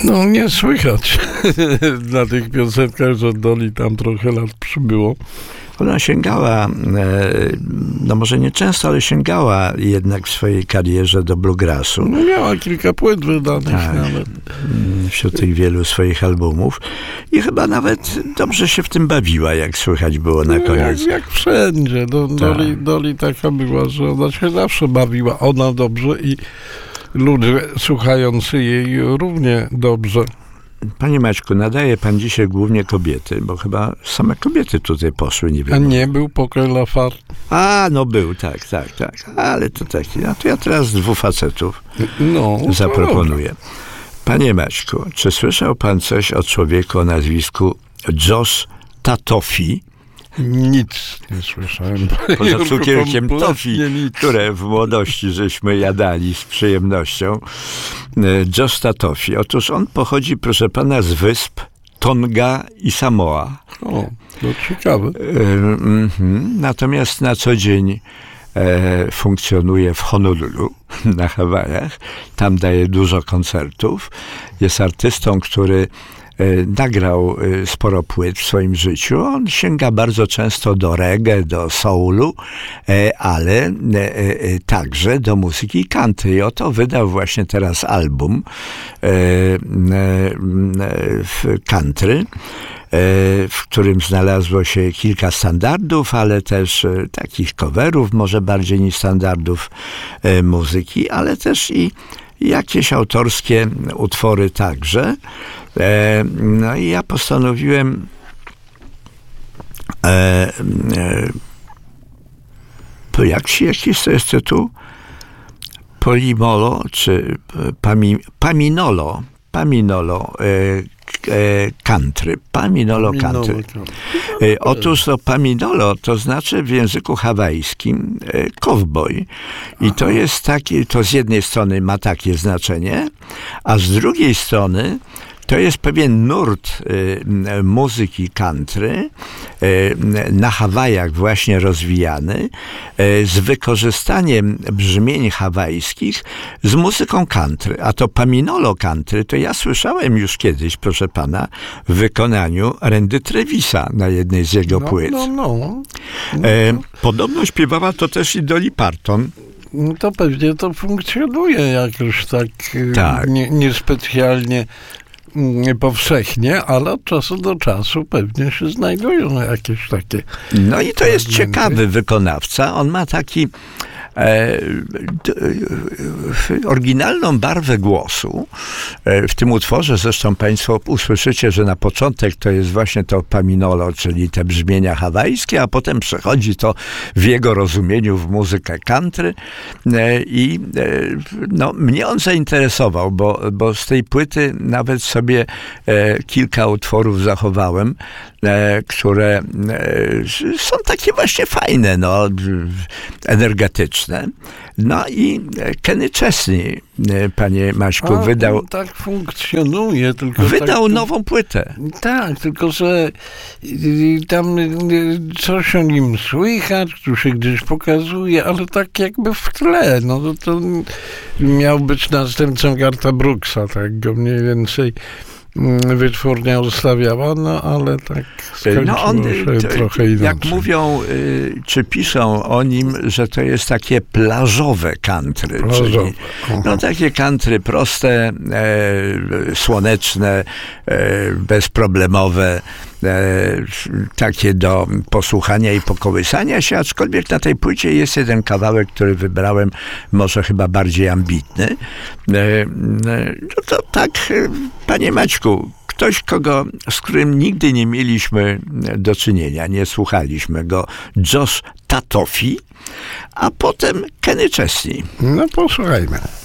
No nie słychać na tych piosenkach, że Dolly tam trochę lat przybyło. Ona sięgała, no może nie często, ale sięgała jednak w swojej karierze do bluegrassu. No miała kilka płyt wydanych tak, nawet. Wśród tych wielu swoich albumów. I chyba nawet dobrze się w tym bawiła, jak słychać było na koniec. Jak wszędzie. Dolly taka była, że ona się zawsze bawiła. Ona dobrze i ludzie słuchający jej równie dobrze. Panie Maćku, nadaje pan dzisiaj głównie kobiety, bo chyba same kobiety tutaj poszły, nie wiem. A nie był Poker Lafar? A, no był, tak. Ale to taki, no to ja teraz 2 facetów zaproponuję. Panie Maćku, czy słyszał pan coś o człowieku o nazwisku Josh Tatofi? Nic nie słyszałem. Poza cukierkiem tofi, które w młodości żeśmy jadali z przyjemnością. Josh Tatofi. Otóż on pochodzi, proszę pana, z wysp Tonga i Samoa. O, to ciekawe. Natomiast na co dzień funkcjonuje w Honolulu na Hawajach. Tam daje dużo koncertów. Jest artystą, który nagrał sporo płyt w swoim życiu. On sięga bardzo często do reggae, do soulu, ale także do muzyki country. I oto wydał właśnie teraz album country, w którym znalazło się kilka standardów, ale też takich coverów, może bardziej niż standardów muzyki, ale też i jakieś autorskie utwory także. No i ja postanowiłem jakiś to jest tytuł? Polimolo, czy Paminolo country. Paminolo country. Otóż to Paminolo to znaczy w języku hawajskim cowboy. I to jest taki, to z jednej strony ma takie znaczenie, a z drugiej strony to jest pewien nurt muzyki country na Hawajach właśnie rozwijany z wykorzystaniem brzmień hawajskich z muzyką country. A to Paminolo country to ja słyszałem już kiedyś, proszę pana, w wykonaniu Randy Trevisa na jednej z jego płyt. Podobno śpiewała to też i Dolly Parton. No to pewnie to funkcjonuje jakoś tak. Niespecjalnie powszechnie, ale od czasu do czasu pewnie się znajdują jakieś takie... No i to jest ciekawy wykonawca. On ma taki oryginalną barwę głosu. W tym utworze zresztą państwo usłyszycie, że na początek to jest właśnie to Paminolo, czyli te brzmienia hawajskie, a potem przechodzi to w jego rozumieniu w muzykę country i no, mnie on zainteresował, bo z tej płyty nawet sobie kilka utworów zachowałem, które są takie właśnie fajne, no, energetyczne. No i Kenny Chesney, panie Maćku, wydał... Tak funkcjonuje, tylko... Wydał nową płytę. Tak, tylko że tam coś o nim słychać, tu się gdzieś pokazuje, ale tak jakby w tle. No to miał być następcą Gartha Brooksa, tak go mniej więcej wytwórnia ustawiała, no ale tak skończyło się trochę inaczej. Jak mówią, czy piszą o nim, że to jest takie plażowe country. Czyli, no takie country proste, słoneczne, bezproblemowe, takie do posłuchania i pokołysania się, aczkolwiek na tej płycie jest jeden kawałek, który wybrałem, może chyba bardziej ambitny. No to tak, panie Maćku, ktoś, z którym nigdy nie mieliśmy do czynienia, nie słuchaliśmy go, Josh Tatofi, a potem Kenny Chesney. No posłuchajmy.